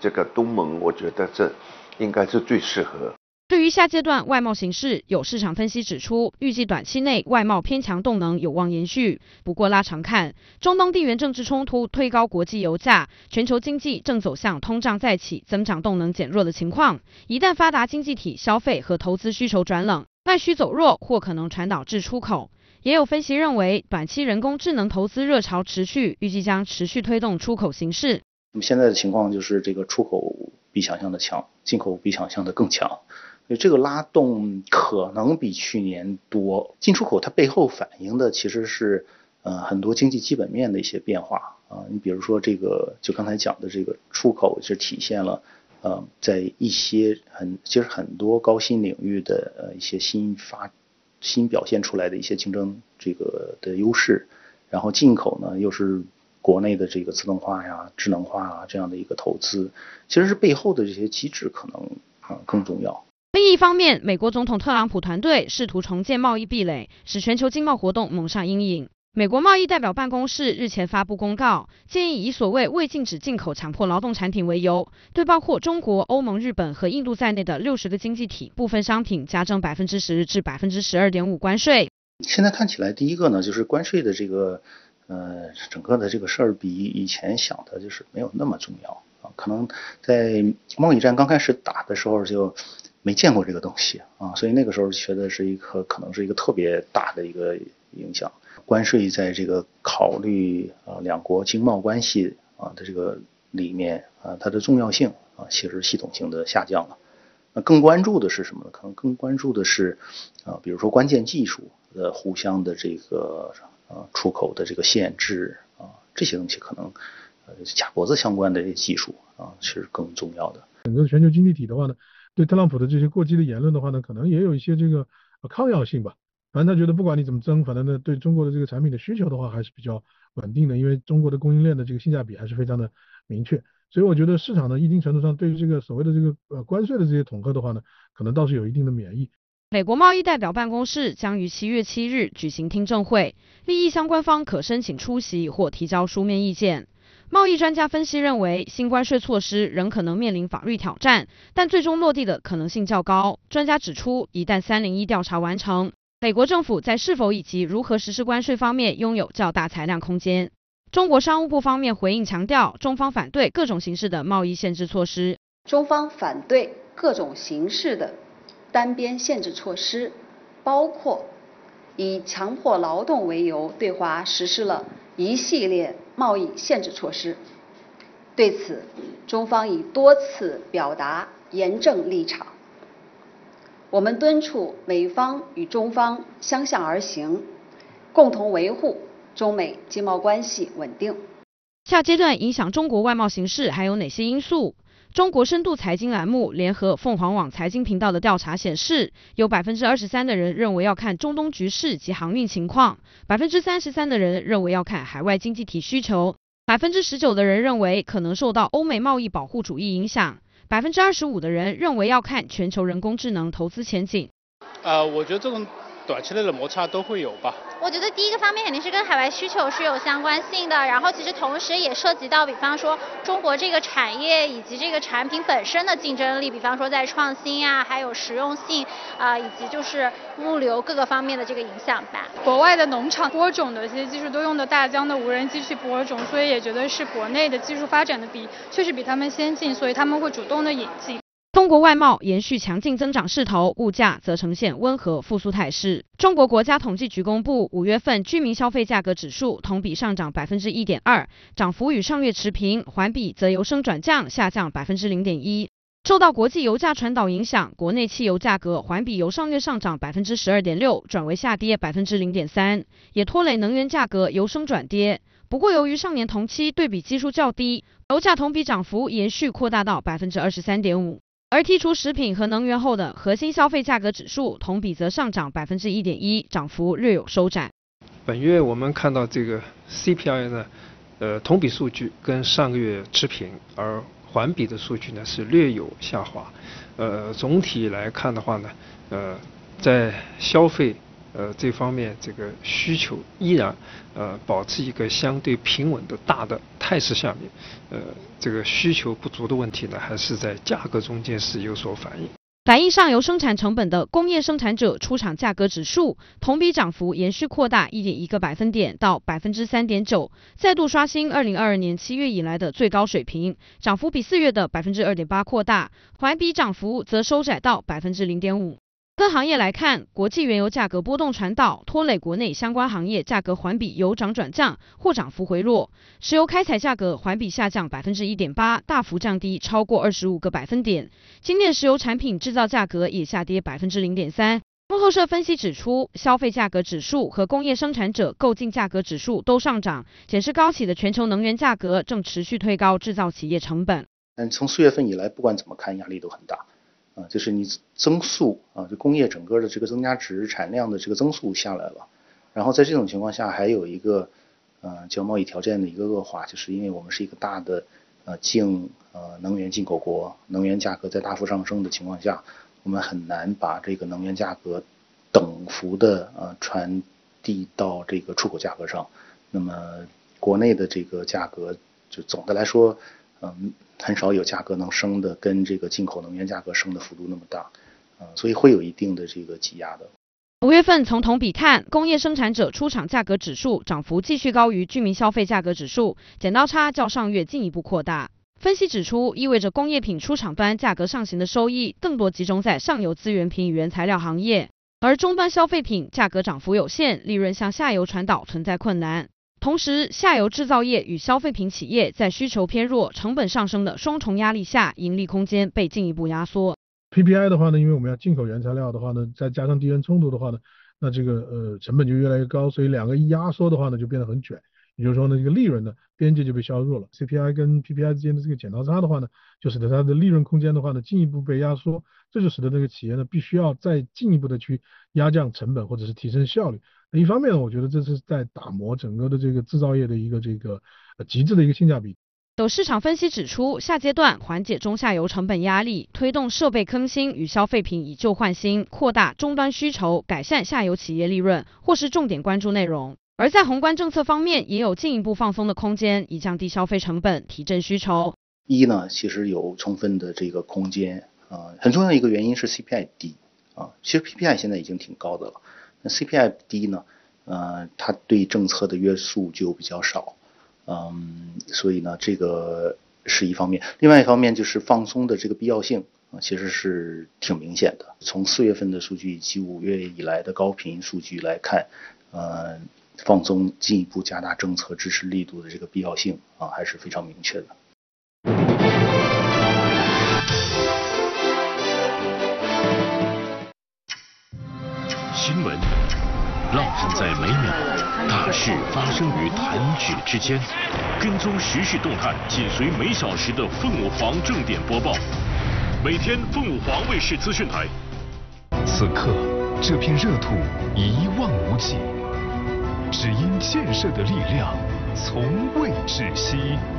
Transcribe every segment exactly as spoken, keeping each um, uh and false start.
这个东盟，我觉得这应该是最适合。 对于下阶段外贸形势，有市场分析指出，预计短期内外贸偏强动能有望延续。不过拉长看，中东地缘政治冲突推高国际油价，全球经济正走向通胀再起、增长动能减弱的情况。一旦发达经济体消费和投资需求转冷，外需走弱或可能传导至出口。也有分析认为，短期人工智能投资热潮持续，预计将持续推动出口形势。 那么现在的情况就是，这个出口比想象的强，进口比想象的更强。所以这个拉动可能比去年多，进出口它背后反映的其实是呃很多经济基本面的一些变化啊。你比如说这个，就刚才讲的这个出口是体现了呃在一些很其实很多高新领域的呃一些新发新表现出来的一些竞争这个的优势，然后进口呢又是国内的这个自动化呀、智能化啊这样的一个投资，其实是背后的这些机制可能啊更重要。 另一方面，美国总统特朗普团队试图重建贸易壁垒，使全球经贸活动蒙上阴影。美国贸易代表办公室日前发布公告，建议以所谓未禁止进口强迫劳动产品为由，对包括中国、欧盟、日本和印度在内的六十个经济体部分商品加征百分之十至百分之十二点五关税。 现在看起来，第一个呢，就是关税的这个呃整个的这个事儿比以前想的就是没有那么重要啊，可能在贸易战刚开始打的时候就没见过这个东西啊，所以那个时候觉得是一个可能是一个特别大的一个影响。关税在这个考虑啊两国经贸关系啊的这个里面啊，它的重要性啊其实系统性的下降了。那更关注的是什么呢？可能更关注的是啊，比如说关键技术的互相的这个啊出口的这个限制啊，这些东西可能呃卡脖子相关的技术啊是更重要的。 整个全球经济体的话呢，对特朗普的这些过激的言论的话呢，可能也有一些这个抗药性吧。反正他觉得不管你怎么争，反正呢对中国的这个产品的需求的话还是比较稳定的，因为中国的供应链的这个性价比还是非常的明确。所以我觉得市场呢一定程度上对于这个所谓的这个呃关税的这些恐吓的话呢，可能倒是有一定的免疫。 美国贸易代表办公室将于七月七日举行听证会，利益相关方可申请出席或提交书面意见。贸易专家分析认为，新关税措施仍可能面临法律挑战，但最终落地的可能性较高。专家指出，一旦三零一调查完成，美国政府在是否以及如何实施关税方面拥有较大裁量空间。中国商务部方面回应强调，中方反对各种形式的贸易限制措施。 中方反对各种形式的单边限制措施，包括以强迫劳动为由对华实施了一系列贸易限制措施。对此，中方已多次表达严正立场。我们敦促美方与中方相向而行，共同维护中美经贸关系稳定。 下阶段影响中国外贸形势还有哪些因素？中国深度财经栏目联合凤凰网财经频道的调查显示，有 百分之二十三 的人认为要看中东局势及航运情况， 百分之三十三 的人认为要看海外经济体需求， 百分之十九 的人认为可能受到欧美贸易保护主义影响， 百分之二十五 的人认为要看全球人工智能投资前景。 呃，我觉得这种短期内的摩擦都会有吧。 我觉得第一个方面肯定是跟海外需求是有相关性的，然后其实同时也涉及到，比方说中国这个产业以及这个产品本身的竞争力，比方说在创新啊，还有实用性啊、呃，以及就是物流各个方面的这个影响吧。 国外的农场播种的这些技术都用的大疆的无人机去播种，所以也觉得是国内的技术发展的比确实比他们先进，所以他们会主动的引进。 中国外贸延续强劲增长势头，物价则呈现温和复苏态势。中国国家统计局公布五月份居民消费价格指数同比上涨 百分之一点二， 涨幅与上月持平，环比则由升转降，下降 百分之零点一。受到国际油价传导影响，国内汽油价格环比由上月上涨 百分之十二点六 转为下跌 百分之零点三， 也拖累能源价格由升转跌。不过由于上年同期对比基数较低，油价同比涨幅延续扩大到 百分之二十三点五。而剔除食品和能源后的核心消费价格指数同比则上涨 百分之一点一， 涨幅略有收窄。 本月我们看到这个 C P I 呢，呃，同比数据跟上个月持平，而环比的数据呢是略有下滑。呃，总体来看的话呢，呃，在消费呃这方面这个需求依然呃保持一个相对平稳的大的态势下面，呃这个需求不足的问题呢，还是在价格中间是有所反映。 反映上游生产成本的工业生产者出厂价格指数同比涨幅延续扩大 一点一个百分点到 百分之三点九， 再度刷新二零二二年七月以来的最高水平，涨幅比四月的 百分之二点八 扩大，环比涨幅则收窄到 百分之零点五。各行业来看，国际原油价格波动传导，拖累国内相关行业价格环比由涨转降或涨幅回落。石油开采价格环比下降 百分之一点八， 大幅降低超过二十五个百分点。精炼石油产品制造价格也下跌 百分之零点三。路透社分析指出，消费价格指数和工业生产者购进价格指数都上涨，显示高企的全球能源价格正持续推高制造企业成本。 但从四月份以来，不管怎么看，压力都很大。啊，就是你增速啊，就工业整个的这个增加值产量的这个增速下来了，然后在这种情况下，还有一个呃叫贸易条件的一个恶化，就是因为我们是一个大的呃净呃能源进口国，能源价格在大幅上升的情况下，我们很难把这个能源价格等幅的呃传递到这个出口价格上。那么国内的这个价格就总的来说，嗯，很少有价格能升的跟这个进口能源价格升的幅度那么大，啊，所以会有一定的这个挤压的。 五月份从同比看，工业生产者出厂价格指数涨幅继续高于居民消费价格指数，剪刀差较上月进一步扩大。分析指出，意味着工业品出厂端价格上行的收益更多集中在上游资源品与原材料行业，而终端消费品价格涨幅有限，利润向下游传导存在困难。同时，下游制造业与消费品企业在需求偏弱、成本上升的双重压力下，盈利空间被进一步压缩。 P P I 的话呢，因为我们要进口原材料的话呢，再加上地缘冲突的话呢，那这个呃成本就越来越高，所以两个一压缩的话呢，就变得很卷。也就是说呢，这个利润的边界就被削弱了。C P I 跟 P P I 之间的这个剪刀差的话呢，就使得它的利润空间的话呢进一步被压缩，这就使得那个企业呢必须要再进一步的去压降成本或者是提升效率。那一方面呢，我觉得这是在打磨整个的这个制造业的一个这个呃极致的一个性价比。 有市场分析指出，下阶段缓解中下游成本压力，推动设备更新与消费品以旧换新，扩大终端需求，改善下游企业利润，或是重点关注内容。而在宏观政策方面，也有进一步放松的空间，以降低消费成本，提振需求。 一呢，其实有充分的这个空间啊、呃，很重要一个原因是 C P I 低啊，其实 P P I 现在已经挺高的了，那 C P I 低呢，呃，它对政策的约束就比较少。嗯，所以呢，这个是一方面。另外一方面就是放松的这个必要性啊，其实是挺明显的。从四月份的数据以及五月以来的高频数据来看，呃，放松进一步加大政策支持力度的这个必要性啊，还是非常明确的。 新闻浪漫在每秒，大事发生于弹指之间。跟踪时事动态，紧随每小时的凤舞凰正点播报。每天凤舞凰卫视资讯台。 此刻，这片热土一望无际，只因建设的力量从未止息。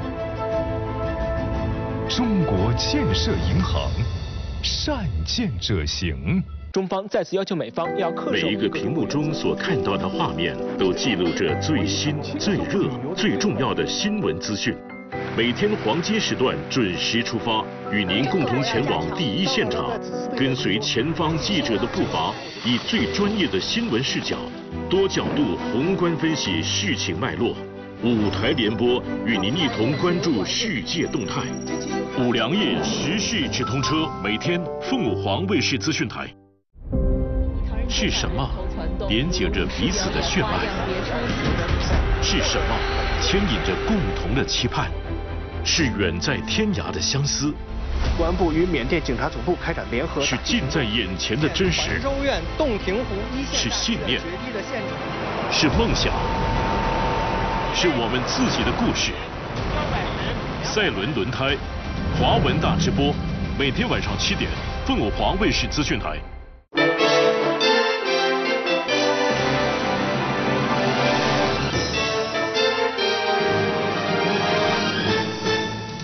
中国建设银行，善建者行。 中方再次要求美方要恪守。 每一个屏幕中所看到的画面，都记录着最新、最热、最重要的新闻资讯。每天黄金时段准时出发，与您共同前往第一现场，跟随前方记者的步伐，以最专业的新闻视角，多角度宏观分析事情脉络。五台联播，与您一同关注世界动态。五粮液时事直通车，每天凤舞凰卫视资讯台。是什么连接着彼此的血脉？是什么牵引着共同的期盼？是远在天涯的相思。 公安部与缅甸警察总部开展联合。 是近在眼前的真实。 州院洞庭湖一线。 是信念。是梦想。是我们自己的故事。赛伦轮胎，华文大直播，每天晚上七点，凤舞凰卫视资讯台。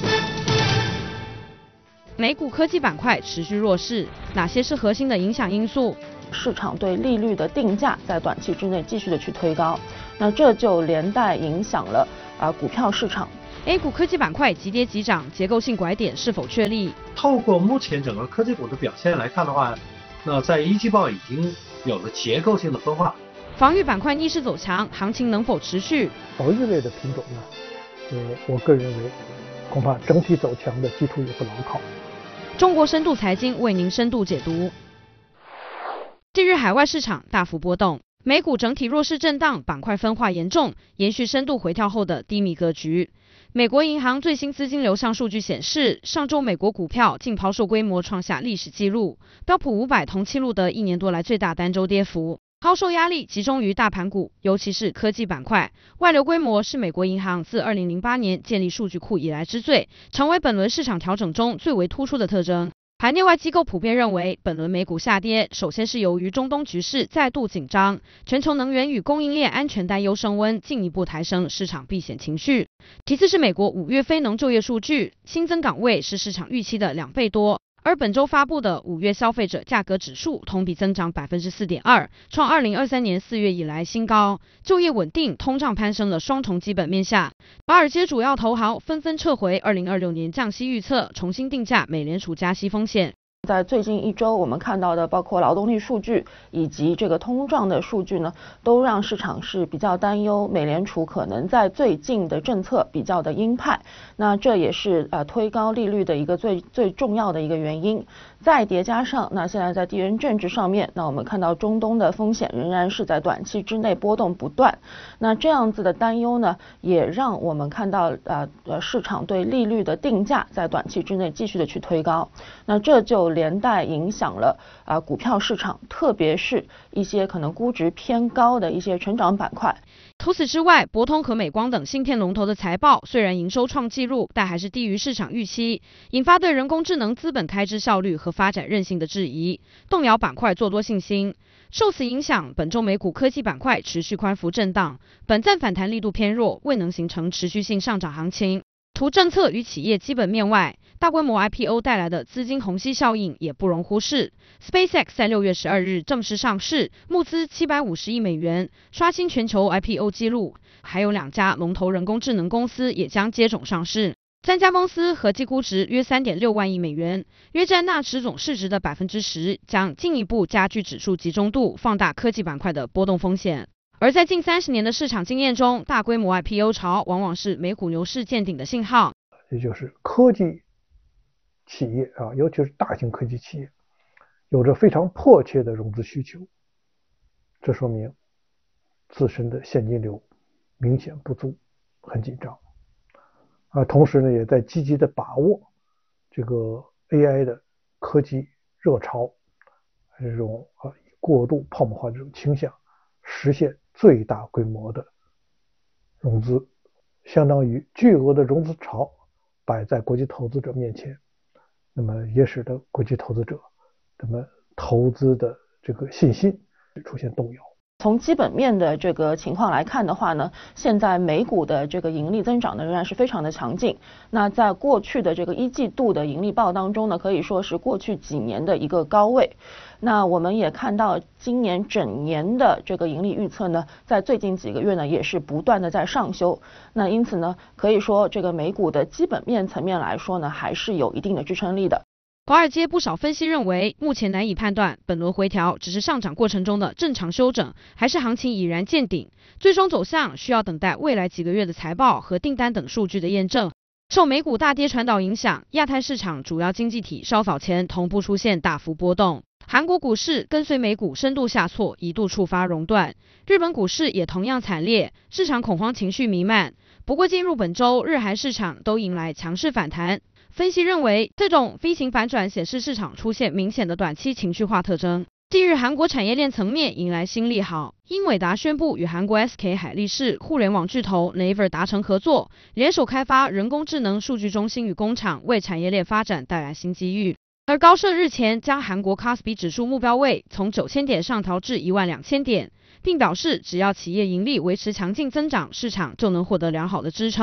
美股科技板块持续弱势，哪些是核心的影响因素？ 市场对利率的定价在短期之内继续的去推高，那这就连带影响了啊股票市场。 A 股科技板块急跌急涨，结构性拐点是否确立？ 透过目前整个科技股的表现来看的话，那在一季报已经有了结构性的分化。 防御板块逆势走强，行情能否持续？ 防御类的品种呢，呃，我个人认为恐怕整体走强的基础也不牢靠。 中国深度财经为您深度解读。近日海外市场大幅波动，美股整体弱势震荡，板块分化严重，延续深度回调后的低迷格局。美国银行最新资金流向数据显示，上周美国股票净抛售规模创下历史纪录，标普五百同期录得一年多来最大单周跌幅。抛售压力集中于大盘股，尤其是科技板块，外流规模是美国银行自二零零八年建立数据库以来之最，成为本轮市场调整中最为突出的特征。海内外机构普遍认为，本轮美股下跌，首先是由于中东局势再度紧张，全球能源与供应链安全担忧升温，进一步抬升市场避险情绪。其次是美国五月非农就业数据，新增岗位是市场预期的两倍多。而本周发布的五月消费者价格指数同比增长 百分之四点二， 创二零二三年四月以来新高，就业稳定、通胀攀升的双重基本面下，华尔街主要投行纷纷撤回二零二六年降息预测，重新定价美联储加息风险。 在最近一周，我们看到的包括劳动力数据以及这个通胀的数据呢，都让市场是比较担忧美联储可能在最近的政策比较的鹰派，那这也是呃推高利率的一个最最重要的一个原因。再叠加上，那现在在地缘政治上面，那我们看到中东的风险仍然是在短期之内波动不断，那这样子的担忧呢，也让我们看到呃呃市场对利率的定价在短期之内继续的去推高，那这就连带影响了啊、呃、股票市场，特别是一些可能估值偏高的一些成长板块。 除此之外，博通和美光等芯片龙头的财报虽然营收创纪录，但还是低于市场预期，引发对人工智能资本开支效率和发展韧性的质疑，动摇板块做多信心。受此影响，本周美股科技板块持续宽幅震荡，本站反弹力度偏弱，未能形成持续性上涨行情。除政策与企业基本面外，大规模 I P O 带来的资金虹吸效应也不容忽视。SpaceX 在六月十二日正式上市，募资七百五十亿美元，刷新全球 I P O 纪录。还有两家龙头人工智能公司也将接踵上市，三家公司合计估值约 三点六万亿美元，约占纳指总市值的 百分之十， 将进一步加剧指数集中度，放大科技板块的波动风险。而在近三十年的市场经验中，大规模 I P O 潮往往是美股牛市见顶的信号。 也就是科技企业啊，尤其是大型科技企业，有着非常迫切的融资需求，这说明自身的现金流明显不足，很紧张。啊，同时呢，也在积极的把握这个 A I 的科技热潮，这种啊过度泡沫化这种倾向，实现最大规模的融资，相当于巨额的融资潮摆在国际投资者面前，那么也使得国际投资者那么投资的这个信心出现动摇。 从基本面的这个情况来看的话呢，现在美股的这个盈利增长呢仍然是非常的强劲。那在过去的这个一季度的盈利报当中呢，可以说是过去几年的一个高位。那我们也看到今年整年的这个盈利预测呢，在最近几个月呢也是不断的在上修。那因此呢，可以说这个美股的基本面层面来说呢，还是有一定的支撑力的。 华尔街不少分析认为，目前难以判断本轮回调只是上涨过程中的正常修整，还是行情已然见顶，最终走向需要等待未来几个月的财报和订单等数据的验证。受美股大跌传导影响，亚太市场主要经济体稍早前同步出现大幅波动。韩国股市跟随美股深度下挫，一度触发熔断。日本股市也同样惨烈，市场恐慌情绪弥漫。不过进入本周，日韩市场都迎来强势反弹。分析认为，这种 V 型反转显示市场出现明显的短期情绪化特征。近日，韩国产业链层面迎来新利好，英伟达宣布与韩国 S K 海力士互联网巨头 Naver 达成合作，联手开发人工智能数据中心与工厂，为产业链发展带来新机遇。而高盛日前将韩国 K O S P I 指数目标位从九千点上调至一万两千点，并表示只要企业盈利维持强劲增长，市场就能获得良好的支撑。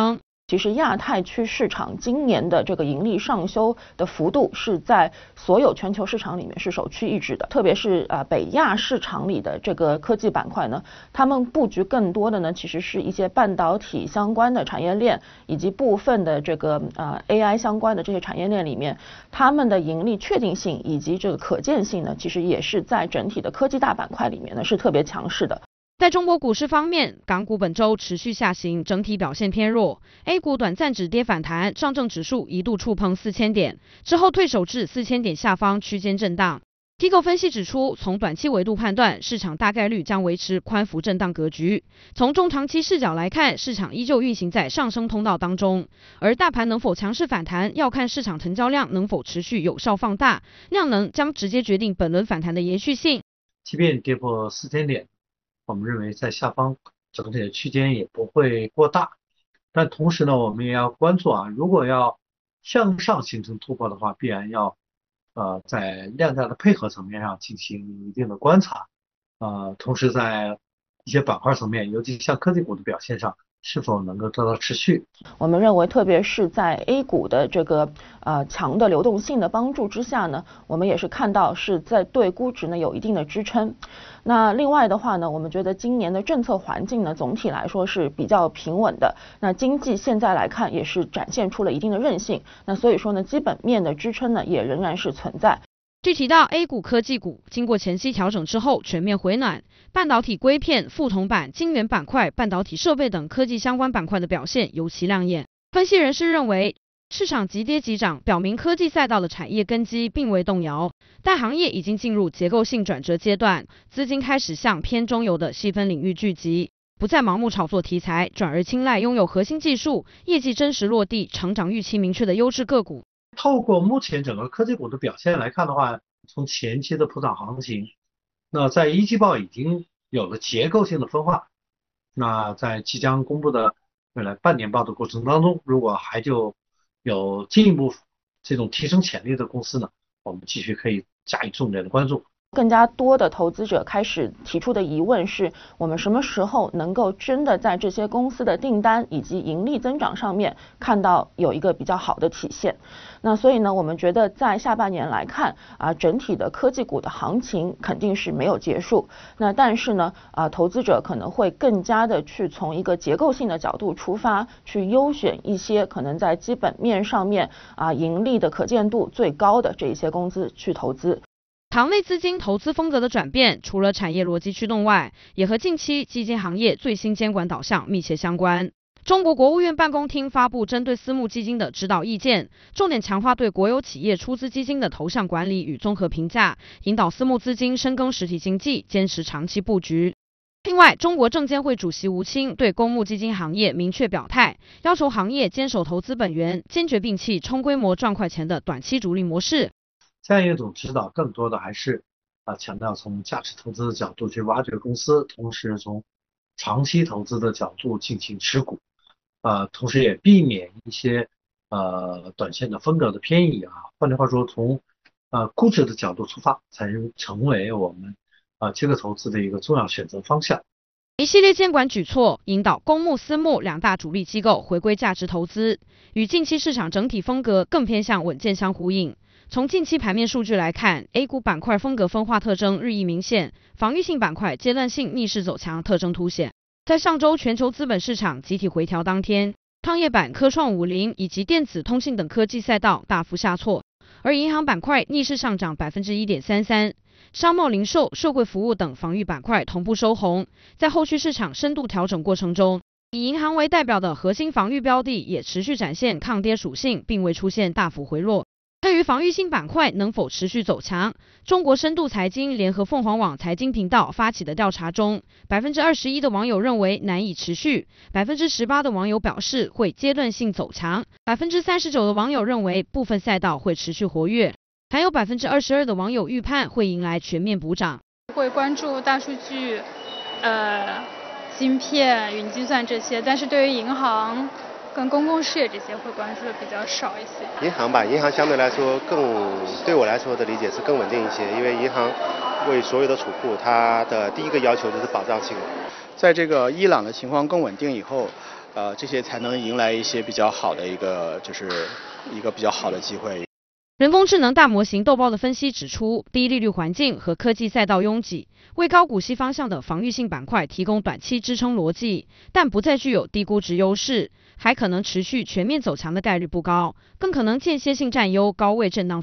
其实亚太区市场今年的这个盈利上修的幅度是在所有全球市场里面是首屈一指的，特别是啊北亚市场里的这个科技板块呢，他们布局更多的呢其实是一些半导体相关的产业链，以及部分的这个呃 A I 相关的这些产业链里面，他们的盈利确定性以及这个可见性呢，其实也是在整体的科技大板块里面呢是特别强势的。 在中国股市方面，港股本周持续下行，整体表现偏弱。A 股短暂止跌反弹，上证指数一度触碰四千点，之后退守至四千点下方区间震荡。机构分析指出，从短期维度判断，市场大概率将维持宽幅震荡格局。从中长期视角来看，市场依旧运行在上升通道当中，而大盘能否强势反弹，要看市场成交量能否持续有效放大，量能将直接决定本轮反弹的延续性。 即便跌破四千点，我们认为在下方整体的区间也不会过大，但同时呢，我们也要关注啊，如果要向上形成突破的话，必然要呃在量价的配合层面上进行一定的观察，呃，同时在一些板块层面，尤其像科技股的表现上，是否能够得到持续。 我们认为，特别是在 A 股的这个呃强的流动性的帮助之下呢，我们也是看到是在对估值呢有一定的支撑。那另外的话呢，我们觉得今年的政策环境呢总体来说是比较平稳的。那经济现在来看也是展现出了一定的韧性。那所以说呢，基本面的支撑呢也仍然是存在。 具体到 A 股科技股，经过前期调整之后全面回暖，半导体硅片、覆铜板、晶圆板块、半导体设备等科技相关板块的表现尤其亮眼。分析人士认为，市场急跌急涨，表明科技赛道的产业根基并未动摇，但行业已经进入结构性转折阶段，资金开始向偏中游的细分领域聚集，不再盲目炒作题材，转而青睐拥有核心技术、业绩真实落地、成长预期明确的优质个股。 透过目前整个科技股的表现来看的话，从前期的普涨行情，那在一季报已经有了结构性的分化，那在即将公布的未来半年报的过程当中，如果还就有进一步这种提升潜力的公司呢，我们继续可以加以重点的关注。 更加多的投资者开始提出的疑问是，我们什么时候能够真的在这些公司的订单以及盈利增长上面看到有一个比较好的体现。那所以呢，我们觉得在下半年来看啊，整体的科技股的行情肯定是没有结束。那但是呢，啊，投资者可能会更加的去从一个结构性的角度出发，去优选一些可能在基本面上面啊盈利的可见度最高的这一些公司去投资。 行内资金投资风格的转变，除了产业逻辑驱动外，也和近期基金行业最新监管导向密切相关。中国国务院办公厅发布针对私募基金的指导意见，重点强化对国有企业出资基金的投向管理与综合评价，引导私募资金深耕实体经济，坚持长期布局。另外，中国证监会主席吴清对公募基金行业明确表态，要求行业坚守投资本源，坚决摒弃冲规模赚快钱的短期逐利模式。 这样一种指导更多的还是啊强调从价值投资的角度去挖掘公司，同时从长期投资的角度进行持股，啊，同时也避免一些呃短线的风格的偏移啊。换句话说，从呃估值的角度出发，才能成为我们啊这个投资的一个重要选择方向。 一系列监管举措引导公募、私募两大主力机构回归价值投资，与近期市场整体风格更偏向稳健相呼应。从近期盘面数据来看 ，A 股板块风格分化特征日益明显，防御性板块阶段性逆势走强特征凸显。在上周全球资本市场集体回调当天，创业板、科创五零以及电子通信等科技赛道大幅下挫，而银行板块逆势上涨 百分之一点三三， 商贸零售、社会服务等防御板块同步收红。在后续市场深度调整过程中，以银行为代表的核心防御标的也持续展现抗跌属性，并未出现大幅回落。对于防御性板块能否持续走强，中国深度财经联合凤凰网财经频道发起的调查中 ，百分之二十一 的网友认为难以持续， 百分之十八 的网友表示会阶段性走强， 百分之三十九 的网友认为部分赛道会持续活跃，还有 百分之二十二 的网友预判会迎来全面补涨。 会关注大数据、呃、芯片、云计算这些，但是对于银行跟公共事业这些会关注的比较少一些。 银行吧，银行相对来说更对我来说的理解是更稳定一些，因为银行为所有的储户，它的第一个要求就是保障性。 在这个伊朗的情况更稳定以后， 呃，这些才能迎来一些比较好的一个，就是一个比较好的机会。 人工智能大模型豆包的分析指出，低利率环境和科技赛道拥挤，为高股息方向的防御性板块提供短期支撑逻辑，但不再具有低估值优势，还可能持续全面走强的概率不高，更可能间歇性占优高位震荡。